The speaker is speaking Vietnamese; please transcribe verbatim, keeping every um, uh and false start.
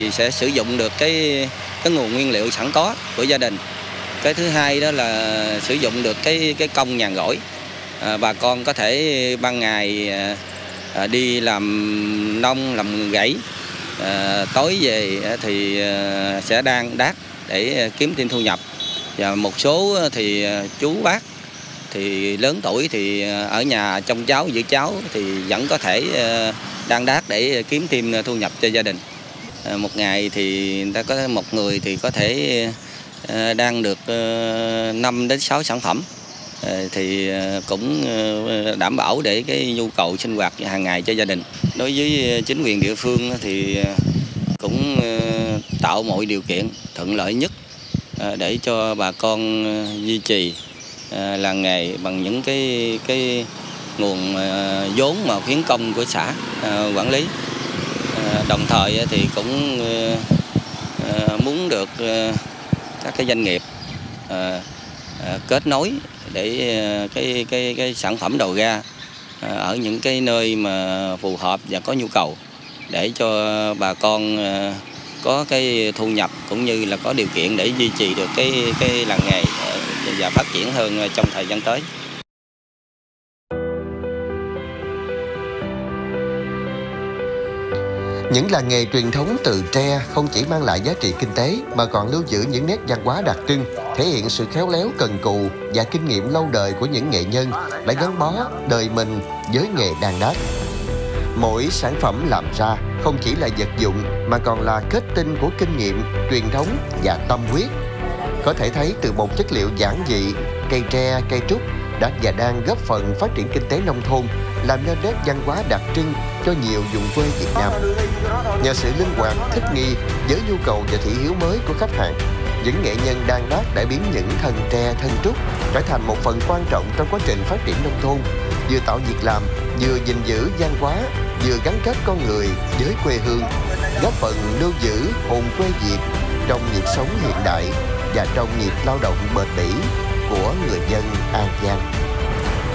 Thì sẽ sử dụng được cái cái nguồn nguyên liệu sẵn có của gia đình. Cái thứ hai đó là sử dụng được cái cái công nhàn rỗi. À, bà con có thể ban ngày à, đi làm nông, làm rẫy, à, tối về thì à, sẽ đang đát để kiếm thêm thu nhập. Và một số thì chú bác thì lớn tuổi thì ở nhà trông cháu giữ cháu thì vẫn có thể đang đát để kiếm thêm thu nhập cho gia đình. À, một ngày thì người ta có một người thì có thể à, đang được à, năm đến sáu sản phẩm. À, thì cũng đảm bảo để cái nhu cầu sinh hoạt hàng ngày cho gia đình. Đối với chính quyền địa phương thì cũng tạo mọi điều kiện thuận lợi nhất để cho bà con duy trì làng nghề bằng những cái cái nguồn vốn mà khuyến công của xã quản lý. Đồng thời thì cũng muốn được các cái doanh nghiệp kết nối để cái cái cái sản phẩm đầu ra ở những cái nơi mà phù hợp và có nhu cầu để cho bà con có cái thu nhập cũng như là có điều kiện để duy trì được cái cái làng nghề và phát triển hơn trong thời gian tới. Những làng nghề truyền thống từ tre không chỉ mang lại giá trị kinh tế mà còn lưu giữ những nét văn hóa đặc trưng, thể hiện sự khéo léo cần cù và kinh nghiệm lâu đời của những nghệ nhân đã gắn bó đời mình với nghề đan đát. Mỗi sản phẩm làm ra không chỉ là vật dụng mà còn là kết tinh của kinh nghiệm, truyền thống và tâm huyết. Có thể thấy từ một chất liệu giản dị, cây tre, cây trúc đã và đang góp phần phát triển kinh tế nông thôn, làm nên nét văn hóa đặc trưng cho nhiều vùng quê Việt Nam. Nhờ sự linh hoạt, thích nghi với nhu cầu và thị hiếu mới của khách hàng, những nghệ nhân đan đát đã biến những thân tre, thân trúc trở thành một phần quan trọng trong quá trình phát triển nông thôn, vừa tạo việc làm, vừa gìn giữ văn hóa, vừa gắn kết con người với quê hương, góp phần lưu giữ hồn quê Việt trong nhịp sống hiện đại và trong nhịp lao động bền bỉ của người dân An Giang.